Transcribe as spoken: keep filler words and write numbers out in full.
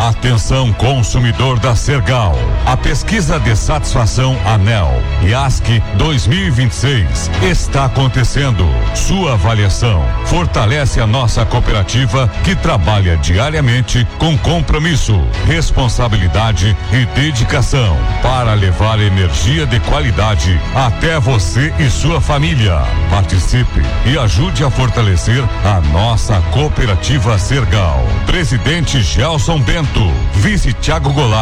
Atenção, consumidor da Sergal. A pesquisa de satisfação ANEEL I A S C dois mil e vinte e seis está acontecendo. Sua avaliação fortalece a nossa cooperativa que trabalha diariamente com compromisso, responsabilidade e dedicação para levar energia de qualidade até você e sua família. Participe e ajude a fortalecer a nossa cooperativa Sergal. Presidente Gelson Bento, vice Thiago Goulart.